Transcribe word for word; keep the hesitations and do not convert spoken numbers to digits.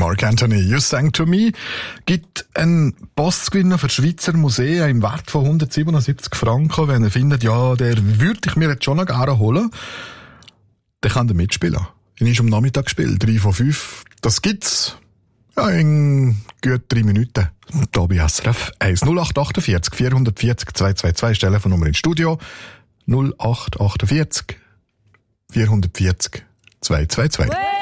Mark Anthony, You Sang to Me, gibt einen Postgewinner für das Schweizer Museum im Wert von hundertsiebenundsiebzig Franken. Wenn ihr findet, ja, der würde ich mir jetzt schon noch gerne holen, dann kann der mitspielen. Er ist am Nachmittag gespielt, drei von fünf. Das gibt's ja in gut drei Minuten. Da bei S R F eins null acht achtundvierzig vierhundertvierzig zweihundertzweiundzwanzig, Telefonnummer ins Studio null acht achtundvierzig vierhundertvierzig zweihundertzweiundzwanzig.